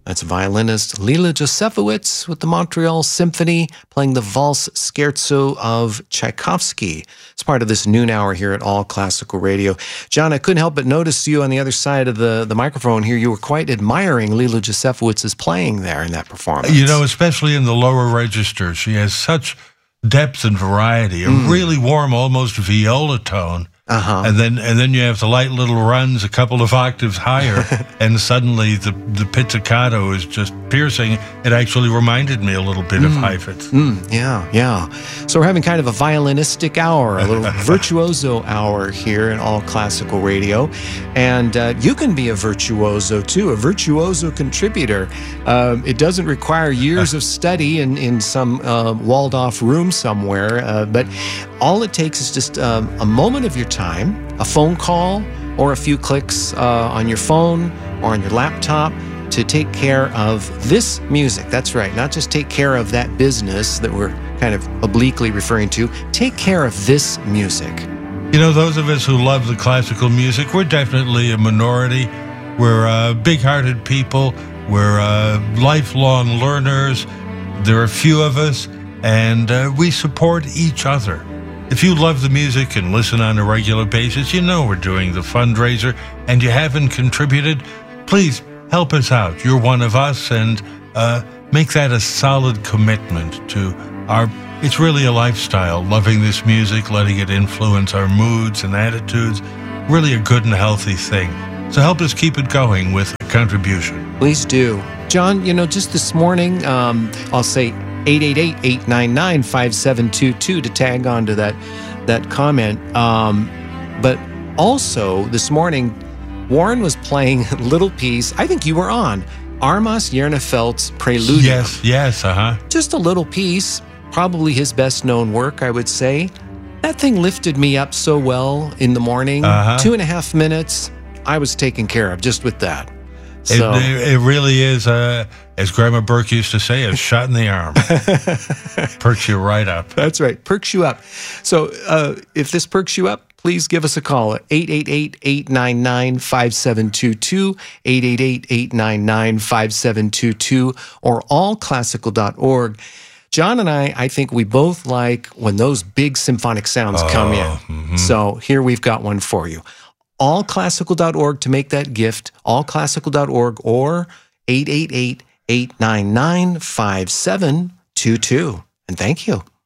That's violinist Lila Josefowicz with the Montreal Symphony playing the Valse Scherzo of Tchaikovsky. It's part of this noon hour here at All Classical Radio. John, I couldn't help but notice you on the other side of the microphone here. You were quite admiring Lila Josefowicz's playing there in that performance. You know, especially in the lower register, she has such depth and variety, a really warm, almost viola tone. And then you have the light little runs a couple of octaves higher, and suddenly the pizzicato is just piercing. It actually reminded me a little bit of Heifetz. Yeah. So we're having kind of a violinistic hour, a little virtuoso hour here in All Classical Radio. And you can be a virtuoso too, a virtuoso contributor. It doesn't require years of study in some walled-off room somewhere, but all it takes is just a moment of your time, a phone call, or a few clicks on your phone or on your laptop to take care of this music. That's right, not just take care of that business that we're kind of obliquely referring to. Take care of this music. You know, those of us who love the classical music, we're definitely a minority. We're big-hearted people. We're lifelong learners. There are few of us, and we support each other. If you love the music and listen on a regular basis, you know we're doing the fundraiser, and you haven't contributed, please help us out. You're one of us, and make that a solid commitment to it's really a lifestyle, loving this music, letting it influence our moods and attitudes, really a good and healthy thing. So help us keep it going with a contribution. Please do. John, you know, just this morning, I'll say 888-899-5722 to tag on to that comment. But also this morning, Warren was playing a little piece. I think you were on Armas Jernefeld's Preludium. Yes, Just a little piece, probably his best known work, I would say. That thing lifted me up so well in the morning. 2.5 minutes, I was taken care of just with that. So, it really is, as Grandma Burke used to say, a shot in the arm. Perks you right up. That's right, perks you up. So if this perks you up, please give us a call at 888-899-5722, 888-899-5722, or allclassical.org. John and I think we both like when those big symphonic sounds come in. So here we've got one for you. Allclassical.org to make that gift, allclassical.org, or 888-899-5722. And thank you.